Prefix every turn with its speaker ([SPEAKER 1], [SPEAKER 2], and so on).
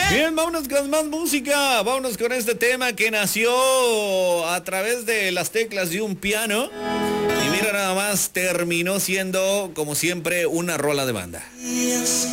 [SPEAKER 1] Bien, vámonos con más música. Vámonos con este tema que nació a través de las teclas de un piano. Y mira nada más, terminó siendo, como siempre, una rola de banda.